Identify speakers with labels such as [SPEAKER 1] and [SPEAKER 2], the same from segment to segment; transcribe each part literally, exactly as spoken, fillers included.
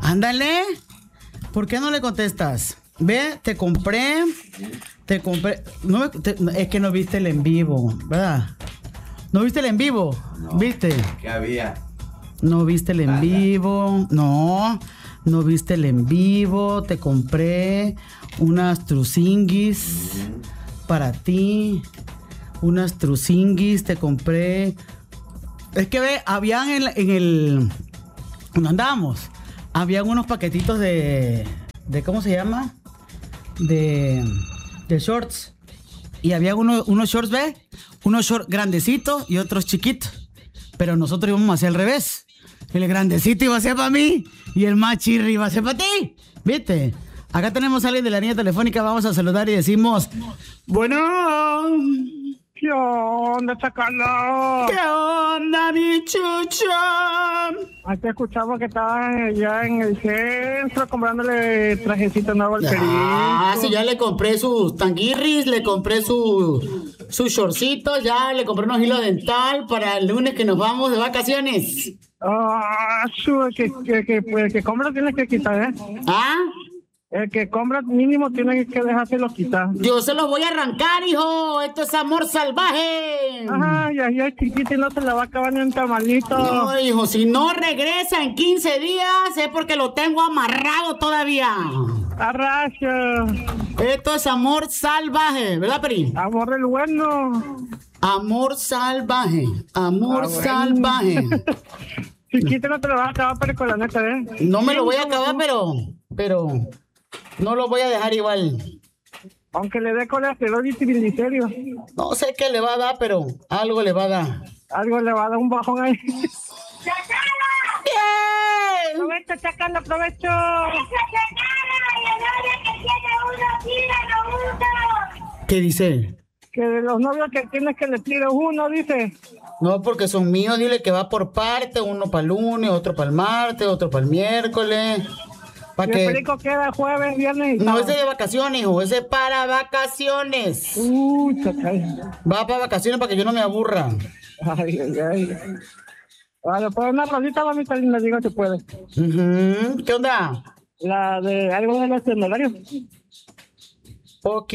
[SPEAKER 1] Ándale. ¿Por qué no le contestas? Ve, te compré. Te compré. No, te, es que no viste el en vivo, ¿verdad? ¿No viste el en vivo?
[SPEAKER 2] No,
[SPEAKER 1] ¿Viste?
[SPEAKER 2] ¿Qué había?
[SPEAKER 1] No viste el en
[SPEAKER 2] Nada.
[SPEAKER 1] vivo. No. No viste el en vivo. Te compré unas trucinguis mm. para ti. Unas trucinguis. Te compré. Es que ve, habían en, en el. Cuando andábamos, habían unos paquetitos de. de ¿Cómo se llama? De. de shorts. Y había uno, unos shorts, ve. Unos shorts grandecitos y otros chiquitos. Pero nosotros íbamos a hacer al revés. El grandecito iba a ser para mí y el más chirri iba a ser para ti. ¿Viste? Acá tenemos a alguien de la línea telefónica. Vamos a saludar y decimos: bueno.
[SPEAKER 3] ¿Qué onda, Chacala?
[SPEAKER 1] ¿Qué onda, mi chucha?
[SPEAKER 3] Aquí escuchamos que estaban allá en el centro comprándole trajecito nuevo al perito.
[SPEAKER 1] Ah, sí, ya le compré sus tanguirris, le compré su, sus shortcitos, ya le compré unos hilos dental para el lunes que nos vamos de vacaciones.
[SPEAKER 3] Ah, su, que, que, que, pues, que compra tienes que quitar, ¿eh?
[SPEAKER 1] ¿Ah?
[SPEAKER 3] El que compra mínimo tiene que dejárselo quitar.
[SPEAKER 1] Yo se los voy a arrancar, hijo. Esto es amor salvaje.
[SPEAKER 3] Ajá, ya, ya es chiquito y no se le va a acabar ni un tamalito.
[SPEAKER 1] No, hijo, si no regresa en quince días es porque lo tengo amarrado todavía.
[SPEAKER 3] Arracha.
[SPEAKER 1] Esto es amor salvaje, ¿verdad, Peri?
[SPEAKER 3] Amor del bueno.
[SPEAKER 1] Amor salvaje, amor
[SPEAKER 3] Ah, bueno.
[SPEAKER 1] salvaje.
[SPEAKER 3] Chiquito no te lo vas a acabar, pero con la neta, ¿eh?
[SPEAKER 1] No me lo voy a acabar, pero, pero no lo voy a dejar igual.
[SPEAKER 3] Aunque le dé colesterol y triglicéridos.
[SPEAKER 1] No sé qué le va a dar, pero algo le va a dar.
[SPEAKER 3] Algo le va a dar un bajón ahí.
[SPEAKER 4] ¡Chacala!
[SPEAKER 1] ¡Bien!
[SPEAKER 3] Aprovecho, Chacala, aprovecho.
[SPEAKER 4] ¡Esa Chacala! ¡Y el novio que tiene uno, tíralo uno!
[SPEAKER 1] ¿Qué dice?
[SPEAKER 3] Que de los novios que tienes que le tires uno, dice.
[SPEAKER 1] No, porque son míos, dile que va por parte, uno para el lunes, otro para el martes, otro para el miércoles.
[SPEAKER 3] ¿Para
[SPEAKER 1] que...
[SPEAKER 3] el perico queda jueves, viernes y
[SPEAKER 1] No,
[SPEAKER 3] sábado?
[SPEAKER 1] ese de vacaciones, hijo, ese es para vacaciones.
[SPEAKER 3] Uy, Chacala.
[SPEAKER 1] Va para vacaciones para que yo no me aburra.
[SPEAKER 3] Ay, ay, ay. Vale, pues una rolita, mamita linda, digo que puede.
[SPEAKER 1] Uh-huh. ¿Qué onda?
[SPEAKER 3] La de algo de los temerarios.
[SPEAKER 1] Ok.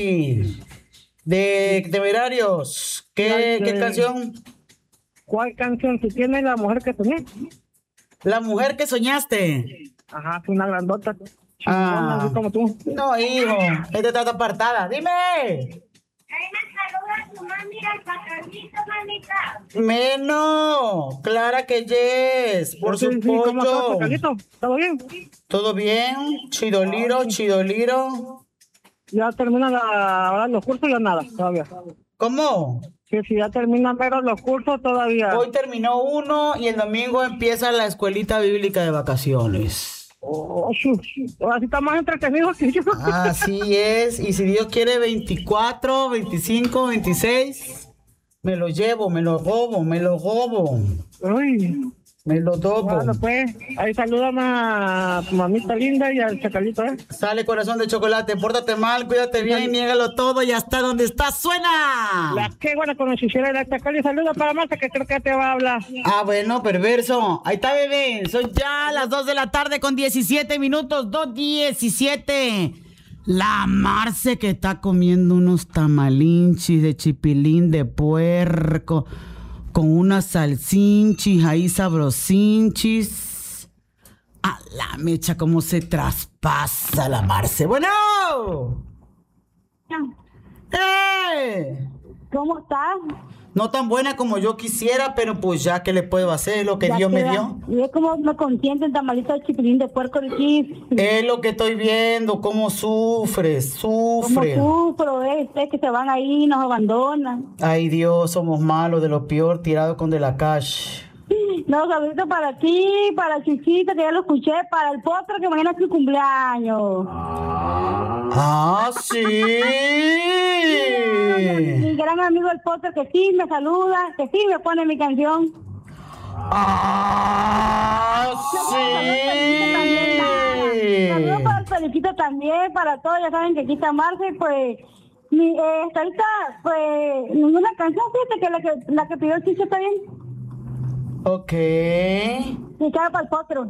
[SPEAKER 1] De Temerarios. ¿Qué,
[SPEAKER 3] La
[SPEAKER 1] ¿Qué
[SPEAKER 3] de-
[SPEAKER 1] canción?
[SPEAKER 3] ¿Cuál canción? Si tiene la mujer que soñé.
[SPEAKER 1] La mujer que soñaste.
[SPEAKER 3] Ajá, es una grandota.
[SPEAKER 1] Ah.
[SPEAKER 3] Chingona, así como tú.
[SPEAKER 1] No, hijo. Esta está apartada. Dime.
[SPEAKER 4] Ahí me saluda a tu mami al patroncito, mamita.
[SPEAKER 1] Menos. Clara que yes. Por
[SPEAKER 3] Sí, sí, ¿cómo estás,
[SPEAKER 1] supuesto.
[SPEAKER 3] Chacalito? ¿Todo bien?
[SPEAKER 1] ¿Todo bien? Chidoliro, chidoliro.
[SPEAKER 3] Ya termina la, ahora los cursos, ya nada, todavía.
[SPEAKER 1] ¿Cómo?
[SPEAKER 3] Que si ya terminan pero los cursos todavía.
[SPEAKER 1] Hoy terminó uno y el domingo empieza la escuelita bíblica de vacaciones.
[SPEAKER 3] Oh, shu, shu. Ahora sí está más entretenido que yo.
[SPEAKER 1] Así es. Y si Dios quiere veinticuatro, veinticinco, veintiséis, me lo llevo, me lo robo, me lo robo.
[SPEAKER 3] Uy,
[SPEAKER 1] Me lo topo.
[SPEAKER 3] bueno, pues, ahí saludan a tu mamita linda y al Chacalito, ¿eh?
[SPEAKER 1] Sale corazón de chocolate, pórtate mal, cuídate bien, niégalo todo y hasta donde estás suena.
[SPEAKER 3] La que buena conocida de la Chacal y saludos para Marta, que creo que te va a hablar.
[SPEAKER 1] Ah, bueno, perverso. Ahí está, bebé. Son ya las dos de la tarde con diecisiete minutos, dos diecisiete. La Marce que está comiendo unos tamalinchis de chipilín de puerco con unas salsinchis ahí sabrosinchis. A la mecha, cómo se traspasa la Marce. Bueno. ¡Eh!
[SPEAKER 5] ¿Cómo estás?
[SPEAKER 1] No tan buena como yo quisiera, pero pues ya que le puedo hacer, es lo que
[SPEAKER 5] Ya
[SPEAKER 1] Dios me
[SPEAKER 5] queda-
[SPEAKER 1] dio.
[SPEAKER 5] Y es como me consiente el tamalito de chipilín de puerco de chip.
[SPEAKER 1] Es lo que estoy viendo, cómo sufre,
[SPEAKER 5] Como
[SPEAKER 1] sufre.
[SPEAKER 5] sufro, eh, ustedes que se van ahí y nos abandonan.
[SPEAKER 1] Ay Dios, somos malos, de lo peor, tirado con de la cash.
[SPEAKER 5] No, saludito para ti, para Chuchito, que ya lo escuché, para el potro que mañana es su cumpleaños.
[SPEAKER 1] Ah, sí.
[SPEAKER 5] Mi gran amigo el potro que sí me saluda, que sí me pone mi canción.
[SPEAKER 1] Ah,
[SPEAKER 5] Saludos
[SPEAKER 1] sí.
[SPEAKER 5] para el Felicito también, para todos, ya saben que aquí está Marce, pues, mi, eh, hasta ahorita, pues, ninguna canción, fíjate que la que, la que pidió el Chicho está bien.
[SPEAKER 1] Ok.
[SPEAKER 5] Y cada para el potro.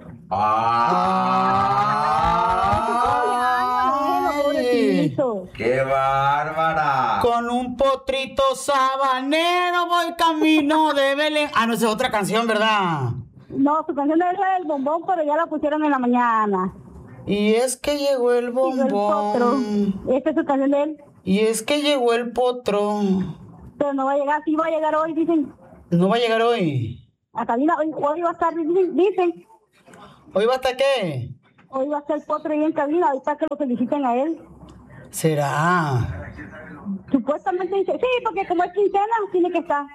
[SPEAKER 2] ¡Ay! ¡Qué bárbara!
[SPEAKER 1] Con un potrito sabanero voy camino de Belén. Ah, no, esa es otra canción, ¿verdad?
[SPEAKER 5] No, su canción es la del bombón, pero ya la pusieron en la mañana.
[SPEAKER 1] Y es que llegó el
[SPEAKER 5] Llegó el potro.
[SPEAKER 1] bombón.
[SPEAKER 5] Esta es su canción de él.
[SPEAKER 1] Y es que llegó el potro.
[SPEAKER 5] Pero no va a llegar, sí va a llegar hoy, dicen.
[SPEAKER 1] ¿No va a llegar hoy?
[SPEAKER 5] A cabina, hoy, hoy va a estar, dicen, dicen.
[SPEAKER 1] ¿Hoy va hasta qué?
[SPEAKER 5] Hoy va a estar el potro ahí en cabina, ahorita que lo feliciten a él.
[SPEAKER 1] ¿Será?
[SPEAKER 5] Supuestamente dice, sí, porque como es quincena, tiene que estar.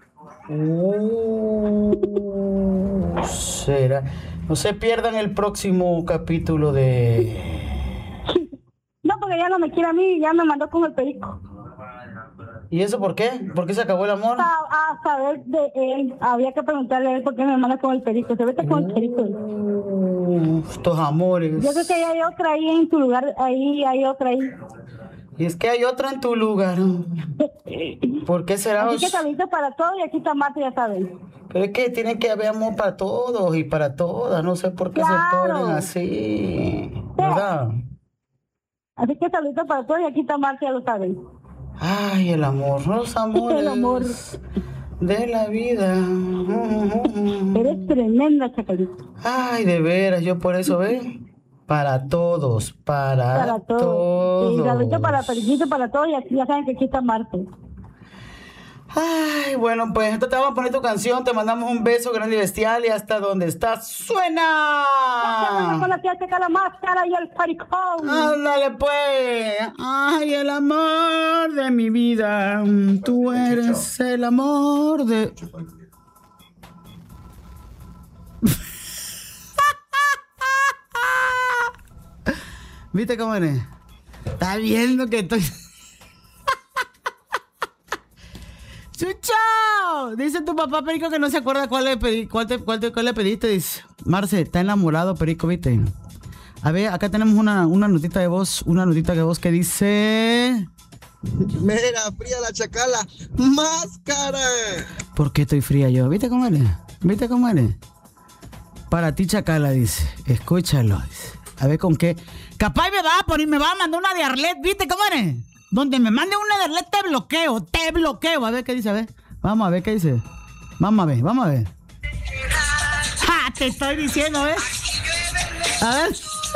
[SPEAKER 1] Uh, será. No se pierdan el próximo capítulo de...
[SPEAKER 5] No, porque ya no me quiere a mí, ya me mandó con el perico.
[SPEAKER 1] ¿Y eso por qué? ¿Por qué se acabó el amor?
[SPEAKER 5] A, a saber de él, había que preguntarle a él por qué me manda con el perico. Se vete con el perico.
[SPEAKER 1] Uh, estos amores.
[SPEAKER 5] Yo creo que hay otra ahí en tu lugar, ahí hay otra ahí.
[SPEAKER 1] Y es que hay otra en tu lugar. ¿Por qué será?
[SPEAKER 5] Así que saliste para todo y aquí está Marta, ya saben.
[SPEAKER 1] Pero es que tiene que haber amor para todos y para todas. No sé por qué
[SPEAKER 5] Claro.
[SPEAKER 1] se ponen así. ¿Verdad?
[SPEAKER 5] Así que saliste para todo y aquí está Marta, ya lo saben.
[SPEAKER 1] Ay, el amor, los amores
[SPEAKER 5] El amor.
[SPEAKER 1] de la vida.
[SPEAKER 5] Eres tremenda, Chacalita.
[SPEAKER 1] Ay, de veras, yo por eso, ¿ves? Para todos, para,
[SPEAKER 5] Para todo.
[SPEAKER 1] todos.
[SPEAKER 5] Y saliste para periquito, para todo y aquí ya saben que aquí está Marta.
[SPEAKER 1] Ay, bueno, pues entonces te vamos a poner tu canción, te mandamos un beso grande y bestial y hasta donde estás, ¡suena!
[SPEAKER 5] Con la que saca la máscara y el paricón.
[SPEAKER 1] Ándale pues, ay, el amor de mi vida, tú eres el amor de... ¿Viste cómo eres? Está viendo que estoy... ¡Chucho! Dice tu papá Perico que no se acuerda cuál le, pedí, cuál te, cuál te, cuál le pediste. Dice, Marce, está enamorado Perico, ¿viste? A ver, acá tenemos una, una notita de voz, una notita de voz que dice...
[SPEAKER 6] Mira, fría la chacala, máscara.
[SPEAKER 1] ¿Por qué estoy fría yo? ¿Viste cómo eres? ¿Viste cómo eres? Para ti, chacala, dice. Escúchalo, dice. A ver con qué... Capaz me va a poner, me va a mandar una de Arlet, ¿viste cómo eres? Donde me mande una de Arlet te bloqueo, te bloqueo. A ver qué dice, a ver. Vamos a ver qué dice. Vamos a ver, vamos a ver. ¡Ja! Te estoy diciendo, ¿ves? A ver.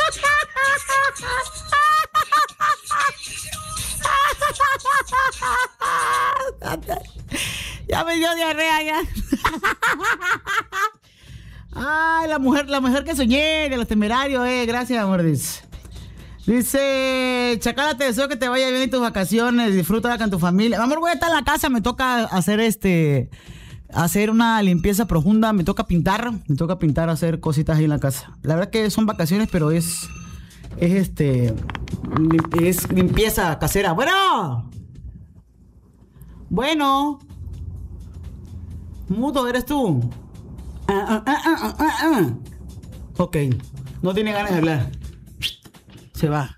[SPEAKER 1] Ya me dio diarrea ya. Ay, la mujer, la mujer que soñé de los temerarios, eh. Gracias, amor, dice. Dice, Chacala, te deseo que te vaya bien en tus vacaciones, disfruta con tu familia. Amor, voy a estar en la casa, me toca hacer este, hacer una limpieza profunda, me toca pintar, me toca pintar, hacer cositas ahí en la casa. La verdad que son vacaciones, pero es, es este, es limpieza casera. Bueno, bueno, mudo, ¿eres tú? Ah, ah, ah, ah, ah, ah. Ok, no tiene ganas de hablar. Se va.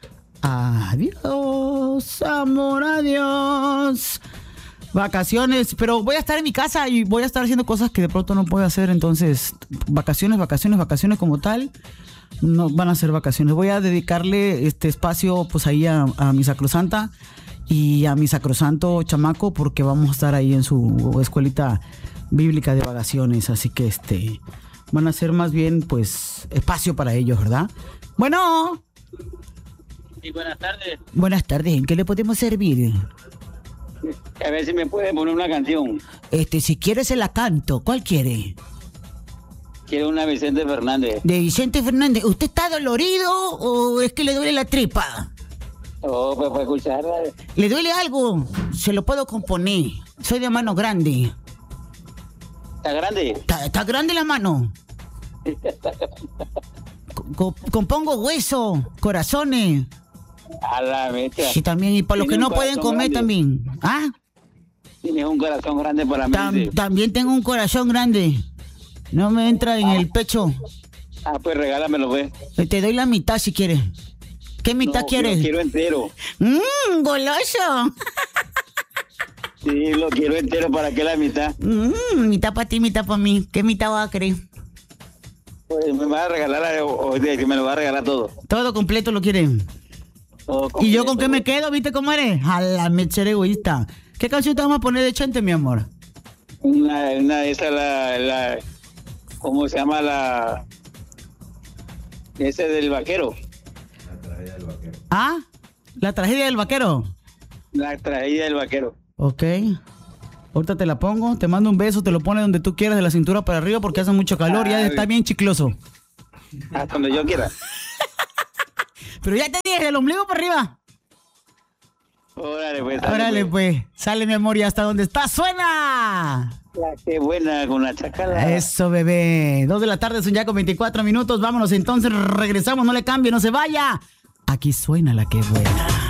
[SPEAKER 1] Adiós, amor, adiós. Vacaciones, pero voy a estar en mi casa y voy a estar haciendo cosas que de pronto no puedo hacer. Entonces, vacaciones, vacaciones, vacaciones como tal, no van a ser vacaciones. Voy a dedicarle este espacio pues ahí a, a mi sacrosanta y a mi sacrosanto chamaco, porque vamos a estar ahí en su escuelita bíblica de vacaciones. Así que este van a ser más bien pues espacio para ellos, ¿verdad? Bueno.
[SPEAKER 7] Sí, buenas tardes.
[SPEAKER 1] Buenas tardes, ¿en qué le podemos servir?
[SPEAKER 7] A ver si me puede poner una canción.
[SPEAKER 1] Este, si quiere se la canto. ¿Cuál quiere?
[SPEAKER 7] Quiero una Vicente Fernández.
[SPEAKER 1] De Vicente Fernández. ¿Usted está dolorido o es que le duele la tripa?
[SPEAKER 7] Oh, pues para escucharla.
[SPEAKER 1] ¿Le duele algo? Se lo puedo componer. Soy de mano grande.
[SPEAKER 7] ¿Está grande?
[SPEAKER 1] ¿Está, está grande la mano? Co- compongo hueso, corazones.
[SPEAKER 7] A la bestia.
[SPEAKER 1] Sí, también. Y para los que no pueden comer
[SPEAKER 7] grande?
[SPEAKER 1] también. ¿Ah?
[SPEAKER 7] Tienes un corazón grande para mí.
[SPEAKER 1] Tam- también tengo un corazón grande. No me entra en el pecho.
[SPEAKER 7] Ah, pues regálamelo, pues.
[SPEAKER 1] Te doy la mitad si quieres. ¿Qué mitad
[SPEAKER 7] No,
[SPEAKER 1] quieres?
[SPEAKER 7] Yo quiero entero.
[SPEAKER 1] Mmm, goloso.
[SPEAKER 7] Sí, lo quiero entero, ¿para qué la mitad?
[SPEAKER 1] Mm, mitad para ti, mitad para mí. ¿Qué mitad vas a querer?
[SPEAKER 7] Pues me va a regalar, o, o me lo va a regalar todo.
[SPEAKER 1] Todo completo lo quieren.
[SPEAKER 7] Todo
[SPEAKER 1] ¿Y yo con
[SPEAKER 7] completo.
[SPEAKER 1] qué me quedo? ¿Viste cómo eres? A la mechera egoísta. ¿Qué canción te vamos a poner de Chente, mi amor?
[SPEAKER 7] Una, una de esas, la, la, ¿cómo se llama la? Ese del vaquero.
[SPEAKER 1] ¿Ah? ¿La tragedia del vaquero?
[SPEAKER 7] La tragedia del vaquero.
[SPEAKER 1] Ok. Ahorita te la pongo, te mando un beso, te lo pones donde tú quieras, de la cintura para arriba, porque hace mucho calor y ya está bien chicloso.
[SPEAKER 7] Hasta donde yo quiera.
[SPEAKER 1] Pero ya te dije, del ombligo para arriba.
[SPEAKER 7] Órale, pues. Sale,
[SPEAKER 1] Órale,
[SPEAKER 7] pues.
[SPEAKER 1] pues. Sale, mi amor, y hasta donde está, ¡suena!
[SPEAKER 7] La que buena con la chacala.
[SPEAKER 1] Eso, bebé. Dos de la tarde son ya con veinticuatro minutos. Vámonos entonces, regresamos, no le cambie, no se vaya. Aquí suena la que buena.